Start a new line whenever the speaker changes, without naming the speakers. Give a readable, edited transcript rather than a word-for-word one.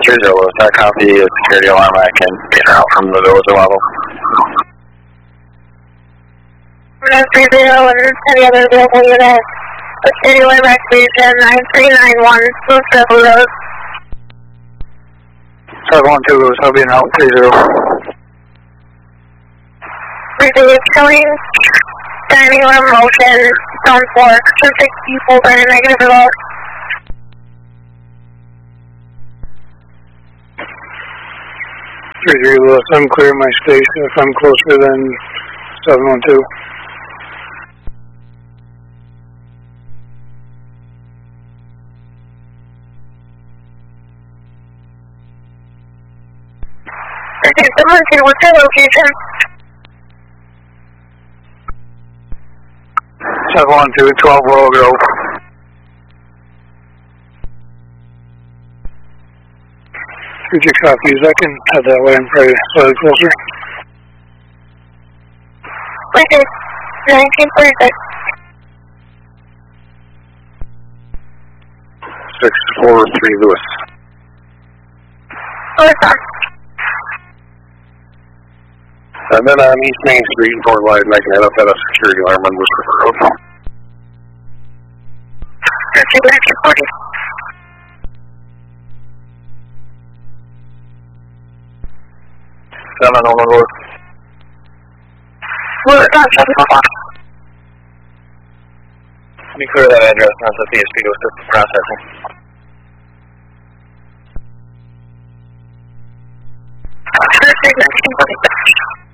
30 Lewis, I copy a security alarm. I can get her out from the Lewis level.
30 and any other available unit. Security alarm activation 9391, Smooth Circle Road.
712 Lewis, I'll be in route 30.
Received killing, dining room motion, zone 4, 6 people are in negative below.
Lewis, I'm clearing my space if I'm closer than 712.
Received 712, what's your location?
712, 12 Royal Grove. Future copies, I can head that way and probably slightly closer.
Okay, 1946.
643 Lewis.
What's up?
And then on East Main Street in Fort White, and I can head up at a security alarm on Worcester Road.
1940.
Seven on the road.
Well, it's not 7 o'clock.
Let me clear that address, not the PSP to assist the processing.
Thursday, 1946.